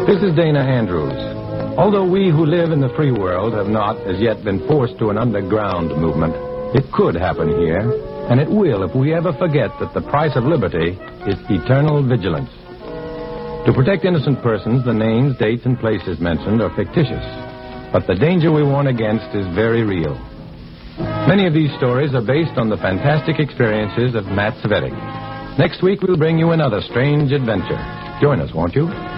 This is Dana Andrews. Although we who live in the free world have not as yet been forced to an underground movement, it could happen here, and it will if we ever forget that the price of liberty is eternal vigilance. To protect innocent persons, the names, dates, and places mentioned are fictitious, but the danger we warn against is very real. Many of these stories are based on the fantastic experiences of Matt Cvetic. Next week, we'll bring you another strange adventure. Join us, won't you?